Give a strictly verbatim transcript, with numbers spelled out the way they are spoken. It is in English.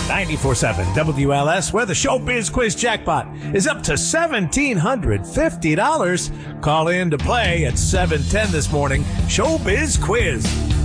ninety-four seven W L S, where the Showbiz Quiz jackpot is up to one thousand seven hundred fifty dollars. Call in to play at seven ten this morning. Showbiz Quiz.